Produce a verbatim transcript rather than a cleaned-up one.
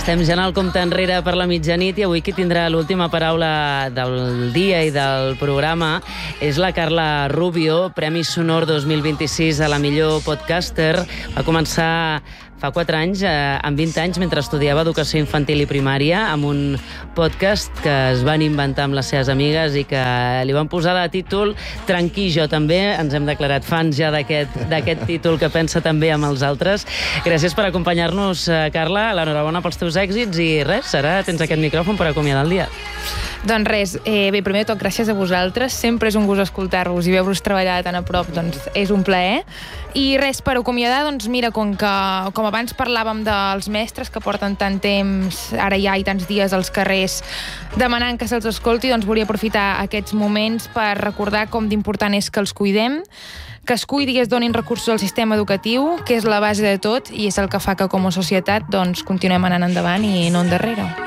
Estem ja en el compte enrere per la mitjanit i avui qui tindrà l'última paraula del dia i del programa és la Carla Rubio, Premi Sonor dos mil vint-i-sis a la millor podcaster. Va començar fa quatre anys, eh, amb vint anys, mentre estudiava educació infantil i primària, amb un podcast que es van inventar amb les seves amigues i que li van posar de títol Tranquí, jo també. Ens hem declarat fans ja d'aquest títol que pensa també amb els altres. Gràcies per acompanyar-nos, Carla. L'enhorabona pels teus èxits i res, ara tens aquest micròfon per acomiadar el dia. Doncs res, eh, bé, primer de tot, gràcies a vosaltres. Sempre és un gust escoltar-vos i veure-vos treballar tan a prop, doncs és un plaer. I res, per acomiadar, doncs mira, com que com abans parlàvem dels mestres que porten tant temps, ara ja i tants dies als carrers demanant que se'ls escolti, doncs volia aprofitar aquests moments per recordar com d'important és que els cuidem, que es cuidi i es donin recursos al sistema educatiu, que és la base de tot i és el que fa que com a societat doncs continuem anant endavant i no endarrere.